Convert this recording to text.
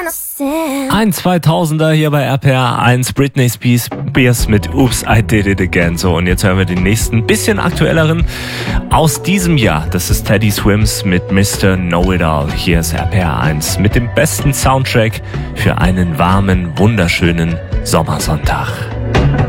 Ein 2000er hier bei RPR 1, Britney Spears mit Oops, I Did It Again. So, und jetzt hören wir den nächsten, bisschen aktuelleren aus diesem Jahr. Das ist Teddy Swims mit Mr. Know-It-All. Hier ist RPR 1 mit dem besten Soundtrack für einen warmen, wunderschönen Sommersonntag.